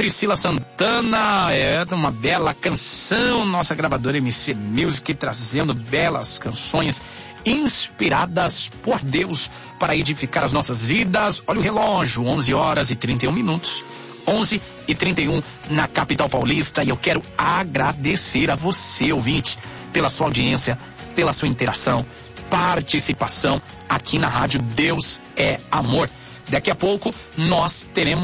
Priscila Santana, uma bela canção, nossa gravadora MC Music trazendo belas canções inspiradas por Deus para edificar as nossas vidas. Olha o relógio, 11h31, 11h31 na capital paulista, e eu quero agradecer a você, ouvinte, pela sua audiência, pela sua interação, participação aqui na rádio Deus é Amor. Daqui a pouco nós teremos